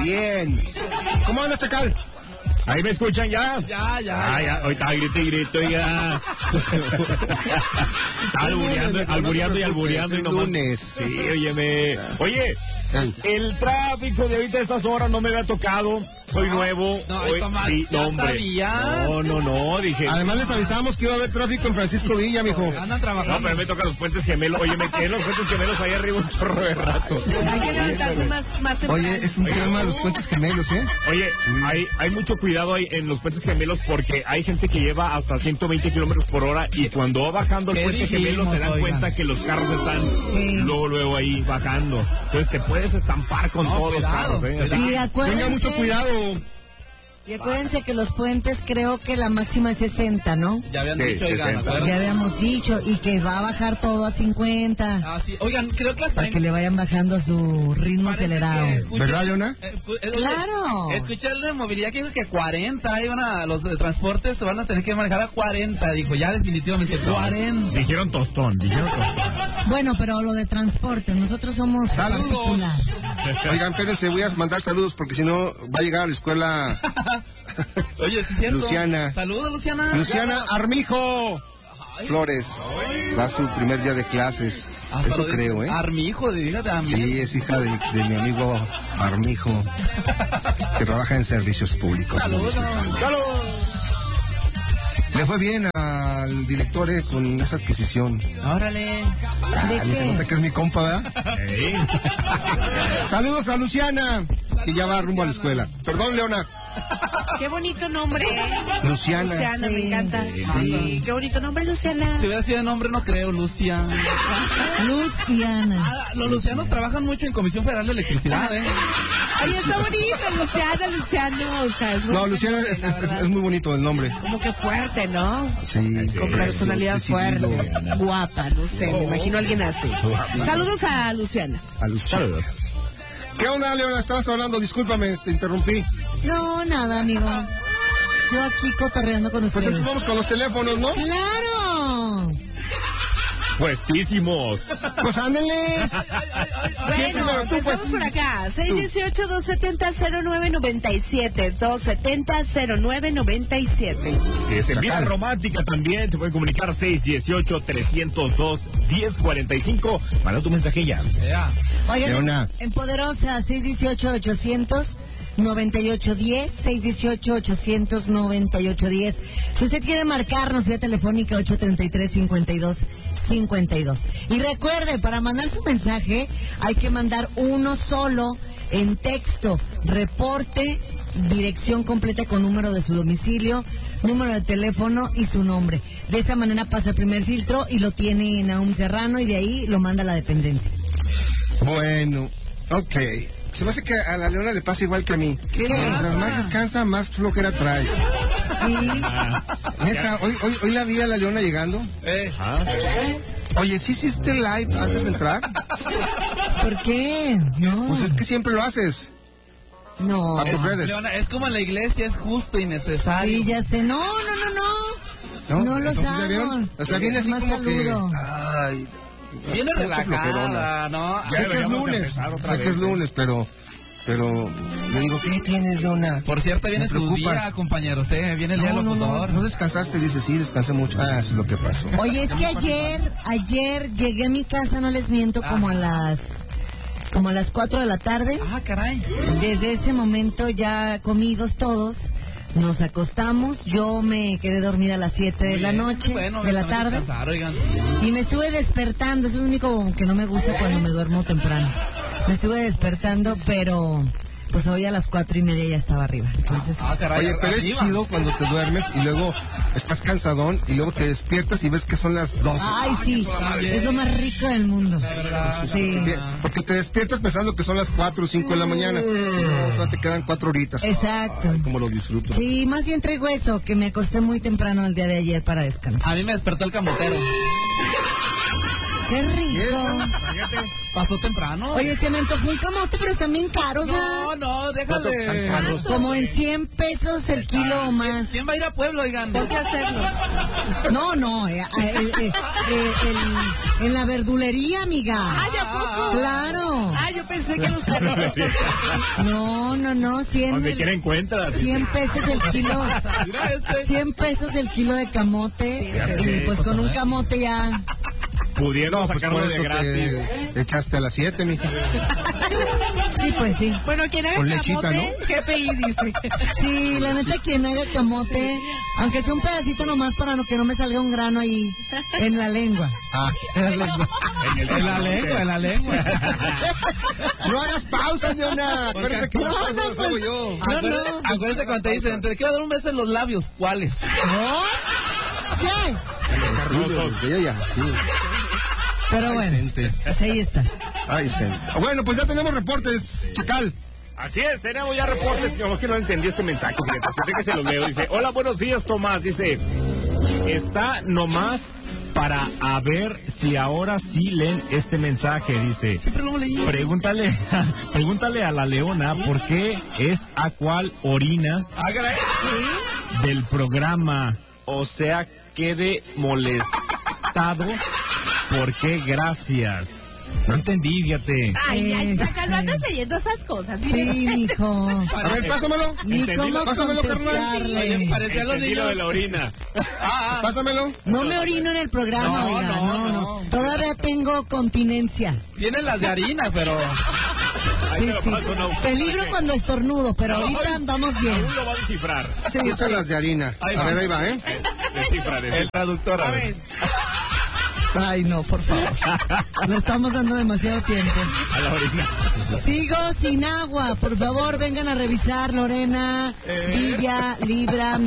Bien. ¿Cómo andas, Chacal? ¿Ahí me escuchan ya? Ya. Ahorita grito, ya. Albureando y nomás. Lunes. Sí, óyeme. Oye, el tráfico de ahorita a estas horas no me había tocado. Soy nuevo. No, hoy, Tomás, sí, ya hombre. sabía. No, dije. Además les avisamos que iba a haber tráfico en Francisco Villa, mijo. Andan trabajando. No, pero me tocan los puentes gemelos. Oye, me quedé en los puentes gemelos ahí arriba un chorro de rato. Hay que levantarse más temprano. Oye, es un tema los puentes gemelos, ¿eh? Oye, hay mucho cuidado ahí en los puentes gemelos porque hay gente que lleva hasta 120 kilómetros por hora y cuando va bajando el puente gemelo se dan cuenta que los carros están luego ahí bajando. Entonces te puedes estampar con todos los carros, ¿eh? Y Tenga mucho cuidado. Y acuérdense que los puentes creo que la máxima es 60, ¿no? Ya habían dicho, 60. Ya habíamos dicho, y que va a bajar todo a 50. Ah, sí. Oigan, creo que hasta Para que le vayan bajando a su ritmo acelerado. ¿Verdad, Leona? ¡Claro! Escuché el de movilidad que dijo que 40, los de transportes se van a tener que manejar a 40, dijo, ya definitivamente 40. Dijeron tostón. Bueno, pero lo de transporte, nosotros somos particular. Oigan, espérense, voy a mandar saludos porque si no va a llegar a la escuela Oye, sí es cierto. Luciana. Saludos, Luciana. Luciana Armijo Flores. Va a su primer día de clases. Hasta Eso creo, ¿eh? Armijo, dígate Armijo. Sí, es hija de mi amigo Armijo, que trabaja en servicios públicos. Saludos. Le fue bien al director con esa adquisición. Órale. Se nota que es mi compa, ¿verdad? Saludos a Luciana, que ya va rumbo a la escuela. Perdón, Leona. Qué bonito nombre. Luciana. Luciana, me encanta. Sí. Qué bonito nombre, Luciana. Si hubiera sido de nombre, no creo, Luciana. Luciana. Los lucianos trabajan mucho en Comisión Federal de Electricidad, ¿eh? Ay, está bonito, Luciano. O sea, es No, Luciana es muy bonito el nombre. como que fuerte, ¿no? Sí. Con personalidad Decidido. fuerte, guapa, no sé, me imagino a alguien así. Saludos a Luciana. A Luciana. Saludos. ¿Qué onda, Leona? Estabas hablando, discúlpame, te interrumpí. No, nada, amigo. Yo aquí cotorreando con Pues ustedes. entonces vamos con los teléfonos, ¿no? ¡Claro! Puestísimos. Pues ándenles. Bueno, empezamos por acá. 618-270-0997. 270-0997. Si es en vida romántica también, se puede comunicar 618-302-1045. Manda tu mensaje ya. Oigan, Leona. en Poderosa, 618-800-9810, 618-800-9810. Si usted quiere marcarnos vía telefónica 833-5252. Y recuerde, para mandar su mensaje hay que mandar uno solo en texto. Reporte, dirección completa con número de su domicilio, número de teléfono y su nombre. De esa manera pasa el primer filtro y lo tiene Nahum Serrano y de ahí lo manda a la dependencia. Bueno, ok. Se me hace que a la Leona le pasa igual que a mí. Mientras más descansa, más flojera trae. Sí. Neta, hoy la vi a la Leona llegando. Oye, ¿sí hiciste live antes de entrar? ¿Por qué? No. Pues es que siempre lo haces. No. A tus redes. Leona, es como en la iglesia, es justo y necesario. Sí, ya sé. No los Entonces, ¿ya hago. vieron? O sea, viene así Más como saludo. que... Ay, Viene un poco relajada, flojerona. ¿no? Ya Sé que es deberíamos lunes, empezar otra sé que vez, es lunes, pero le digo, ¿qué tienes, Leona? Por cierto, viene ¿Me su preocupas? día, compañeros, Viene el día del locutor. No descansaste, dice, sí, descansé mucho. Ah, eso es lo que pasó. Oye, es que ayer llegué a mi casa, no les miento, como a las 4 de la tarde. Ah, caray. Desde ese momento ya comidos todos, nos acostamos. Yo me quedé dormida a las 7 de la noche, Bueno, de la déjame tarde. descansar, oigan. Y me estuve despertando, eso es lo único que no me gusta cuando me duermo temprano. Me estuve despertando, pero pues hoy a las 4:30 ya estaba arriba. Entonces, Caray, Oye, pero es arriba. chido cuando te duermes y luego estás cansadón y luego te despiertas y ves que son las 12. ay sí, es lo más rico del mundo. Sí. Porque te despiertas pensando que son las 4 o 5 de la mañana. No, te quedan 4 horitas. Exacto. Ay, cómo lo disfruto. Sí, más bien traigo eso, que me acosté muy temprano el día de ayer para descansar. A mí me despertó el camotero. ¡Qué rico! Pasó temprano. Oye, se me antojó un camote, pero están bien caros, ¿verdad? No, déjale. Como en 100 pesos el kilo o más. ¿Quién va a ir a Pueblo, oigan? ¿Por qué hacerlo? No, en la verdulería, amiga. Ay, ¿a poco? Claro. Ay, yo yo pensé que los camotes. No, 100. Donde quiera encuentras. 100 pesos el kilo. 100 pesos el kilo de camote. Y pues con un camote ya. Pudiendo sacarlo por de eso gratis. te echaste a las 7, mija. Sí, pues sí. Bueno, quien haga Con camote, lechita, ¿no? GPI dice. Sí, la neta, quien haga camote, aunque sea un pedacito nomás para que no me salga un grano ahí en la lengua. En la lengua. En la lengua. No hagas pausa, Leona. Acuérdate que las hago yo. Acuérdate cuando te dicen, te quiero dar un beso en los labios. ¿Cuáles? ¿Qué? Ella ya, sí. Pero bueno, pues ahí está. Ay, sí. Bueno, pues ya tenemos reportes, Chacal. Así es, tenemos ya reportes. Como que no entendí este mensaje, fíjate, así que se los leo. Dice, hola, buenos días, Tomás. Dice, está nomás para a ver si ahora sí leen este mensaje. Dice, siempre lo leí. Pregúntale a la Leona por qué es a cuál orina del programa. O sea, quede molestado. ¿Por qué? Gracias. No entendí, fíjate. Ay, Chacal, no andas leyendo esas cosas. Sí, mijo. A ver, pásamelo. Ni cómo Pásamelo, contestarle. Parecía los Entendí lo niños. de la orina. Pásamelo. No me orino en el programa, oiga, no. Todavía tengo continencia. Tienen las de harina, pero... Sí, te lo sí. paso, no. Peligro cuando estornudo, pero ahorita andamos bien. Aún lo va a descifrar. Sí, Estas son las de harina. Ahí A va. ver, ahí va, ¿eh? Descifra. El traductor, a ver. Ay, no, por favor. Le estamos dando demasiado tiempo. A la orina. Sigo sin agua. Por favor, vengan a revisar, Lorena, Villa, Libra,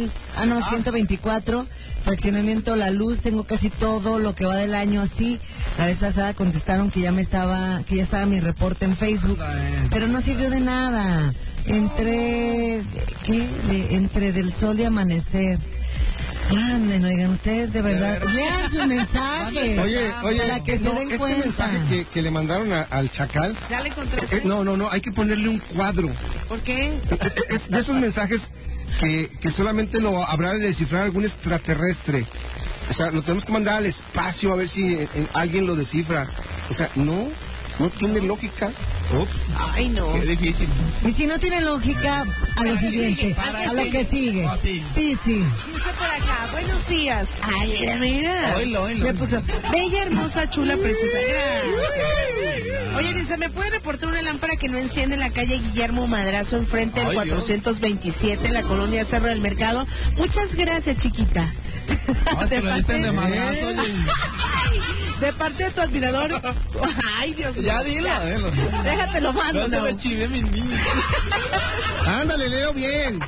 124. Fraccionamiento La Luz. Tengo casi todo lo que va del año así. La vez pasada contestaron que ya estaba mi reporte en Facebook. Pero no sirvió de nada. Entre Del Sol y Amanecer. Anden, oigan, ustedes de verdad, lean su mensaje. Oye, para que se den este cuenta. mensaje que le mandaron al Chacal. ¿Ya le encontraste? No, hay que ponerle un cuadro. ¿Por qué? Es de esos mensajes que solamente lo habrá de descifrar algún extraterrestre. O sea, lo tenemos que mandar al espacio a ver si alguien lo descifra. O sea, no tiene lógica. Ay, no. Qué difícil. Y si no tiene lógica, a lo siguiente, a lo que sigue. Sí. Dice por acá, buenos días. Ay, mira. Oílo. Le puso, bella, hermosa, chula, preciosa. Gracias. Oye, dice, ¿me puede reportar una lámpara que no enciende en la calle Guillermo Madrazo, enfrente del 427, en la colonia Cerro del Mercado? Muchas gracias, chiquita. Se lo dicen de madrazo, oye. De parte de tu admirador. Ay, Dios mío. Ya dilo. Déjate lo mando. No se me chive mis niños. Ándale, leo bien.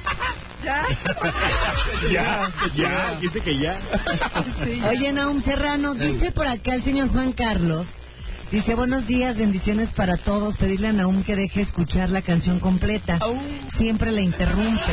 Ya, dice que ya. Sí. Oye, Naum Serrano, dice por acá el señor Juan Carlos. Dice, buenos días, bendiciones para todos. Pedirle a Naum que deje escuchar la canción completa. Siempre la interrumpe.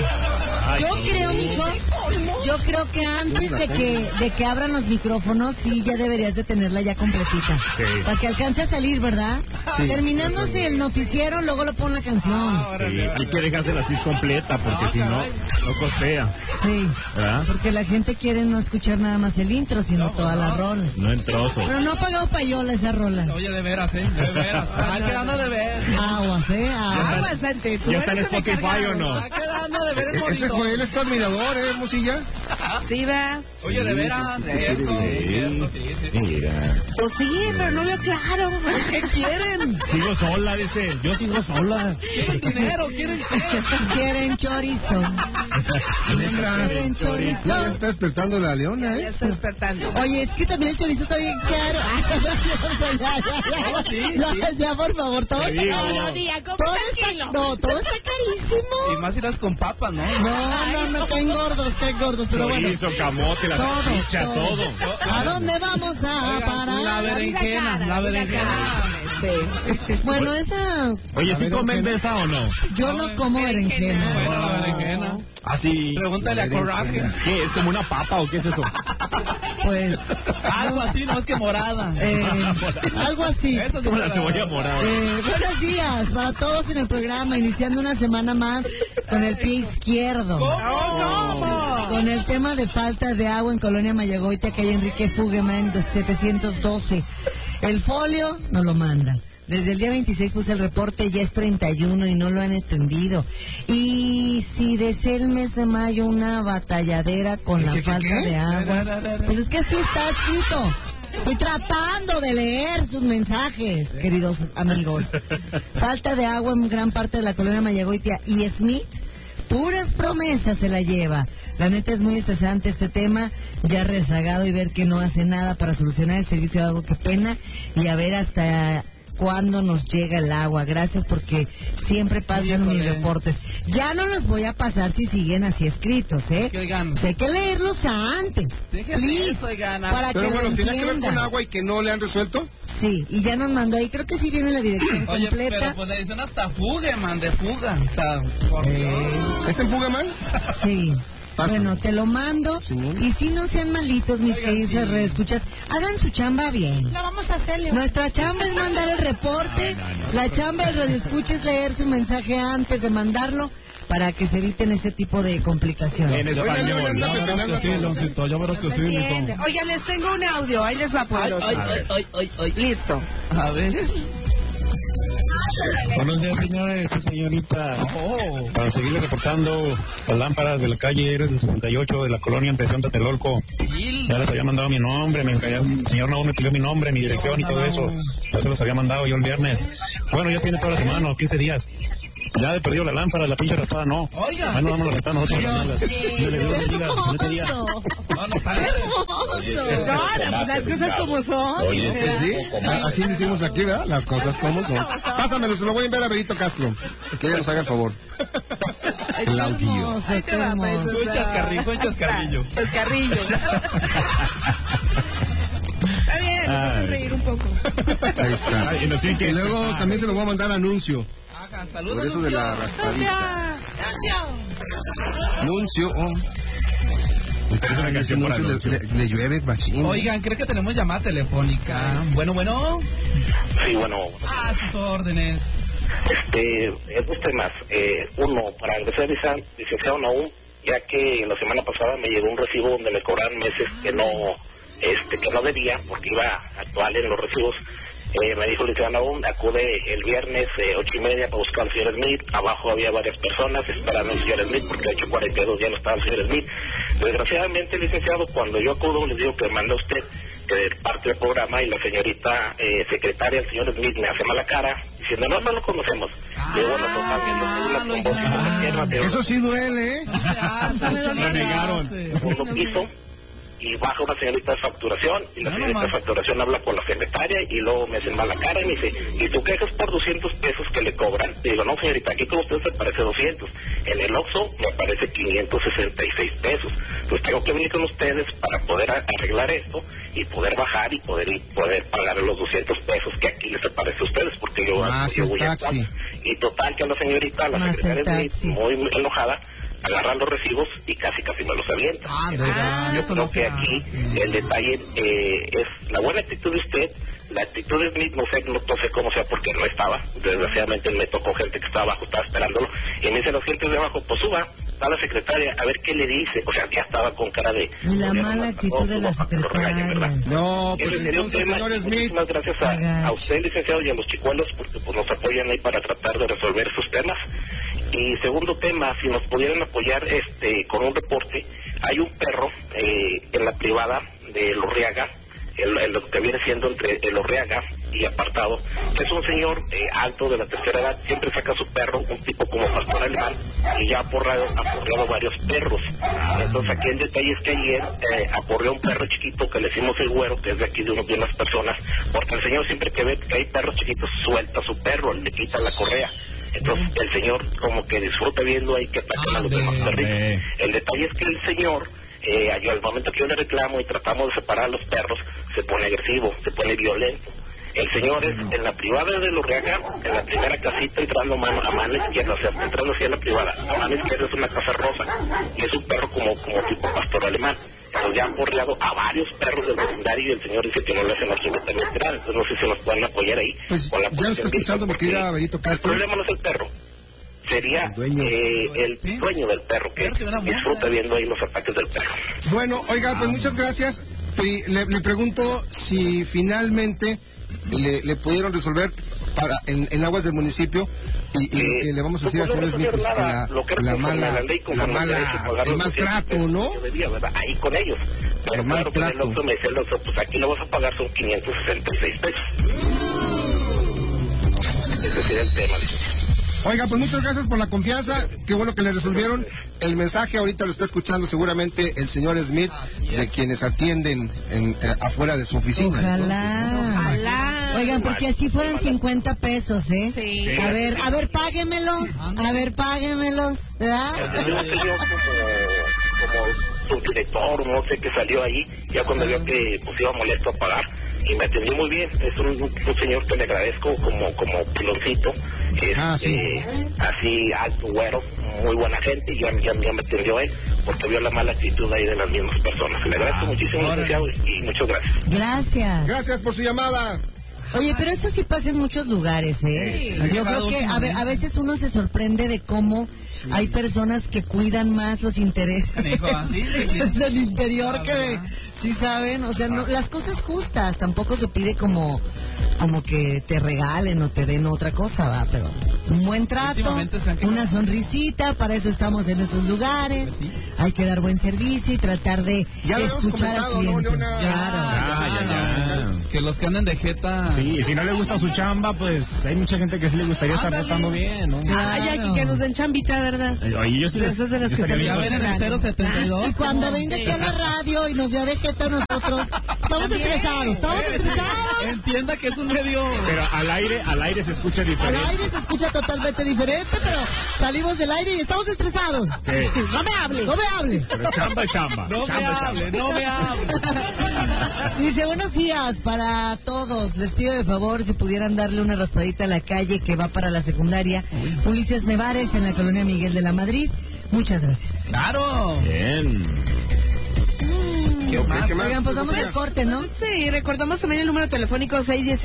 Yo creo que antes de que abran los micrófonos, sí, ya deberías de tenerla ya completita. Sí. Para que alcance a salir, ¿verdad? Sí. Terminándose el noticiero, luego le pon la canción. Sí, hay que dejársela así completa, porque si no costea. Sí, ¿Verdad? porque la gente quiere no escuchar nada más el intro, sino toda la rola. No en trozo. Pero no ha pagado payola esa rola. Oye, de veras, de veras. Está quedando de ver. Aguas, Aguas, Ante, tú ¿Ya está en eres el Spotify encargado. o no? Está quedando de ver el Ese bonito. Joel es tu admirador, Mosilla. Sí, va. Oye, de veras, cierto. Sí. Mira. Pues sí, pero no veo claro. ¿Qué quieren? Sigo sola, dice. Yo sigo sola. ¿Quieren dinero? ¿Quieren qué? Quieren chorizo. Quieren chorizo. Ya está despertando la Leona, Ya está despertando. Oye, es que también el chorizo está bien caro. Ya, por favor, todo Te está digo. No, diga, ¿cómo todo tranquilo? todo está carísimo. Y más irás con papas, ¿no? No, caen gordos, pero bueno. Chorizo, camote, la salchicha, todo. ¿A dónde vamos a parar? La berenjena. Sí. Bueno, esa... Oye, ¿sí comen de esa o no? Yo no como berenjena. Bueno, la berenjena. Ah, sí. Pregúntale a Coraje. ¿Qué? ¿Es como una papa o qué es eso? Pues... Algo así, no es que morada. algo así. Eso sí Como me la cebolla morada. Buenos días para todos en el programa, iniciando una semana más con el pie izquierdo. ¿Cómo? Con el tema de falta de agua en Colonia Mayagoite, calle Enrique Fugeman, 712. El folio nos lo manda. Desde el día 26 puse el reporte, ya es 31 y no lo han entendido. Y si desea el mes de mayo una batalladera con la falta de agua, pues es que así está escrito. Estoy tratando de leer sus mensajes, queridos amigos. Falta de agua en gran parte de la colonia Mayagoitia y Smith, puras promesas se la lleva. La neta es muy estresante este tema, ya rezagado y ver que no hace nada para solucionar el servicio de agua, qué pena, y a ver hasta cuándo nos llega el agua. Gracias porque siempre pasan mis reportes. Ya no los voy a pasar si siguen así escritos, ¿eh? Que, oigan, hay que leerlos antes. Déjenme eso, oigan. Para pero que bueno, lo ¿tiene que ver con entiendan. agua y que no le han resuelto? Sí, y ya nos mandó ahí, creo que sí viene la dirección Oye, completa. pero pues le dicen hasta fuga, man, de fuga. O sea, por Dios. ¿Es en Fugaman? Sí. Pásame. Bueno, te lo mando. Sí. Y si no sean malitos, mis queridos reescuchas, hagan su chamba bien. La vamos a hacer, León. Nuestra chamba es mandar el reporte. La chamba del radioescucha es leer su mensaje antes de mandarlo para que se eviten ese tipo de complicaciones. En español. Yo verás que sí, Entiende. Oigan, les tengo un audio. Ahí les va, poderoso. Listo. A ver. Buenos días, señores y señorita. Para seguirle reportando las lámparas de la calle Eres de 68 de la colonia Impresión Tlatelolco. Ya les había mandado mi nombre, el señor no me pidió mi nombre, mi dirección y todo eso. Ya se los había mandado yo el viernes. Bueno, ya tiene toda la semana, 15 días. Ya he perdido la lámpara, la pinche raspada no. Oiga. Bueno, vamos a rentar nosotros las malas. Yo le digo bonito día. No, está bien. No, pues las cosas como son. Oye, sí. Así decimos aquí, ¿verdad? Las cosas como son. Pásamelo, se lo voy a enviar a Berito Castro. Que ella nos haga el favor. El audio. Ahí te va, pues, o Un sea, chascarrillo. Chascarrillo. Está bien, nos hacen reír un poco. Ahí está. Y nos tienen que- Y luego también se lo voy a mandar anuncio. Ajá, saludos. Por eso de la raspadita. Anuncio. Ustedes una canción por anuncio. Le llueve, machín. Oigan, creo que tenemos llamada telefónica. Bueno. Sí, bueno, A sus órdenes. es dos temas. Uno, para ingresar licenciado Nahum, ya que la semana pasada me llegó un recibo donde me cobran meses que no debía, porque iba actual en los recibos. Me dijo el licenciado Nahum, acude el viernes 8:30 para buscar al señor Smith. Abajo había varias personas esperando al señor Smith, porque de hecho 42 ya no estaba el señor Smith. Desgraciadamente, licenciado, cuando yo acudo les digo que manda usted que parte del programa, y la señorita secretaria, el señor Smith, me hace mala cara diciendo no lo conocemos. Digo, bueno, totalmente Eso sí duele, ¿eh? Lo negaron. segundo piso, y baja una señorita de facturación, y la señorita de facturación habla con la secretaria y luego me hacen mala cara y me dice, ¿y tú quejas por 200 pesos que le cobran? Y digo, no, señorita, aquí con usted se parece 200, en el Oxxo me parece 566 pesos. Entonces tengo que venir con ustedes para poder arreglar esto y poder bajar y poder pagar los 200 pesos que aquí les aparece a ustedes, porque yo voy a taxi. Y total que la señorita, la secretaria es muy enojada, agarran los recibos y casi me los avientan. Yo creo que aquí el detalle es la buena actitud de usted, la actitud de Smith, no sé cómo sea, porque no estaba. Desgraciadamente me tocó gente que estaba abajo, estaba esperándolo, y me dicen los gentes de abajo, pues suba a la secretaria a ver qué le dice. O sea, ya estaba con cara de... Y la mala actitud de la secretaria. No, pues entonces, señor Smith. Muchísimas gracias a usted, licenciado, y a los chicuelos, porque pues nos apoyan ahí para tratar de resolver sus temas. Y segundo tema, si nos pudieran apoyar con un reporte, hay un perro en la privada de Lorriaga, en lo que viene siendo entre el Lorriaga y Apartado, que es un señor alto de la tercera edad, siempre saca su perro, un tipo como pastor alemán, y ya ha aporreado varios perros. Entonces aquí el detalle es que ayer aporreó un perro chiquito que le hicimos el güero, que es de aquí de unas personas, porque el señor siempre que ve que hay perros chiquitos suelta a su perro, le quita la correa. Entonces el señor como que disfruta viendo ahí que atacan a los demás perritos. El detalle es que el señor, al momento que yo le reclamo y tratamos de separar a los perros, se pone agresivo, se pone violento. El señor es en la privada de Lorriaga, en la primera casita, entrando a mano izquierda, o sea, entrando hacia la privada. A mano izquierda es una casa rosa, y es un perro como tipo pastor alemán. Entonces ya han porreado a varios perros del vecindario, y el señor dice que no le hacen absolutamente nada. Entonces no sé si nos pueden apoyar ahí. Pues con la ya lo está escuchando, mi querida Berito Castro. El problema no es el perro, sería el dueño del perro, que disfruta viendo ahí los ataques del perro. Bueno, oiga, pues muchas gracias. Le pregunto si finalmente le pudieron resolver en aguas del municipio y le vamos a decir a señor Smith pues, el maltrato, ¿no? Ahí con ellos. Pero claro, pues el otro me dice, pues aquí lo vas a pagar son 566 pesos. Ese sería el tema. Oiga, pues muchas gracias por la confianza. Qué bueno que le resolvieron el mensaje. Ahorita lo está escuchando seguramente el señor Smith, de quienes atienden afuera de su oficina. Ojalá. Oigan, porque así fueran 50 pesos, ¿eh? Sí. A ver, páguemelos. ¿Verdad? Como subdirector, no sé qué salió ahí, ya cuando vio que pues iba molesto a pagar. Y me atendió muy bien, es un señor que le agradezco como piloncito, así alto, güero, muy buena gente, y ya me atendió él, porque vio la mala actitud ahí de las mismas personas. Le agradezco muchísimo, licenciado, y muchas gracias. Gracias por su llamada. Oye, pero eso sí pasa en muchos lugares, ¿eh? Sí. Yo creo que a veces uno se sorprende de cómo hay personas que cuidan más los intereses del interior que, ¿sí saben? O sea, no, las cosas justas, tampoco se pide como que te regalen o te den otra cosa, va, pero un buen trato, una sonrisita, para eso estamos en esos lugares, hay que dar buen servicio y tratar de escuchar al cliente. ¿No? Ya. Que los que andan de jeta... Sí, si no le gusta su chamba, pues hay mucha gente que sí le gustaría estar tratando bien, ¿no? Ay, aquí que nos den chambita, ¿verdad? Oye, yo sí les... Esas de las que se ya ven en el 072. Y cuando venga aquí a la radio y nos vea de jeta nosotros, estamos estresados. Entienda que es un medio... Pero al aire se escucha diferente. Al aire se escucha totalmente diferente, pero salimos del aire y estamos estresados. Sí. No me hable. Pero chamba. No me hable. Dice, buenos días para todos. Les pido de favor si pudieran darle una raspadita a la calle que va para la secundaria Ulises Nevares en la colonia Miguel de la Madrid. Muchas gracias. ¡Claro! Bien. ¿Qué más? Oigan, pues vamos al corte, ¿no? Sí, recordamos también el número telefónico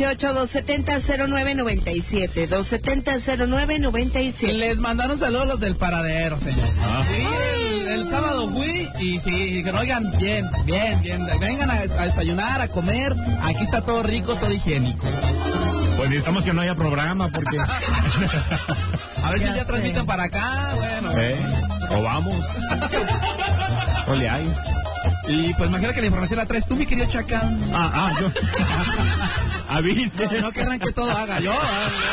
618-270-0997. 270-0997. Les mandaron saludos los del paradero, señor. Sí, el sábado fui y sí, dijeron, oigan, bien. Vengan a desayunar, a comer. Aquí está todo rico, todo higiénico. Pues necesitamos que no haya programa porque... A ver si ya transmiten para acá, bueno. O vamos. O le hay. Y pues imagino que la información la traes tú, mi querido Chacal. Yo. Avise. No querrán que todo haga yo.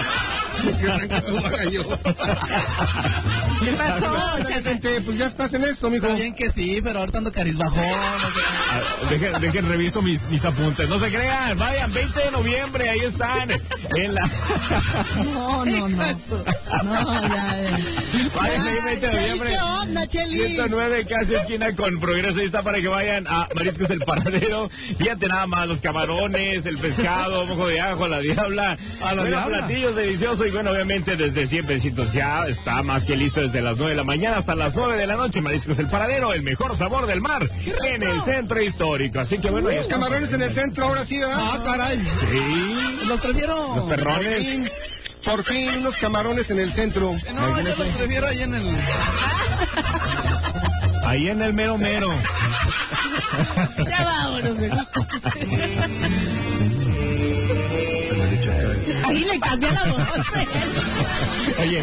¿Qué pasó, Chacal? Pues ya estás en esto, mijo. Está bien que sí, pero ahorita ando carizbajón. Dejen reviso mis apuntes. No se crean, vayan, 20 de noviembre, ahí están. En la... No, ya. Vayan ahí 20 de noviembre. ¿Qué onda, Cheli? 109, casi esquina con Progreso. Ahí está para que vayan a Mariscos El Paradero. Fíjate nada más, los camarones, el pescado, mojo de ajo, la diabla. Platillos deliciosos. Y bueno, obviamente desde siempre, ya está más que listo desde las 9 de la mañana hasta las 9 de la noche. Mariscos El Paradero, el mejor sabor del mar en el centro histórico. Así que bueno, los camarones en el centro, ahora sí, ¿verdad? Caray. Sí. Los prefiero. Los perrones. Por fin, unos camarones en el centro. No, yo los prefiero ahí en el... Ahí en el mero. Ya vámonos, ahí le cambió la voz. Oye.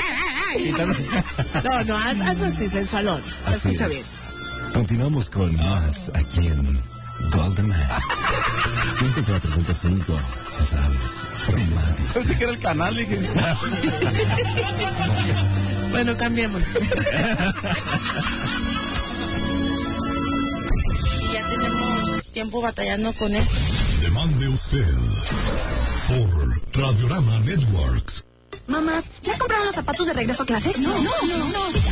No, hazlo así, sensualón. Se escucha bien. Continuamos con más aquí en Golden Night. 104.5, ya sabes, remate. Pensé que era el canal, dije. Bueno, cambiemos. Ya tenemos tiempo batallando con él. Demande usted por Radiorama Networks. Mamás, ¿ya compraron los zapatos de regreso a clases? No.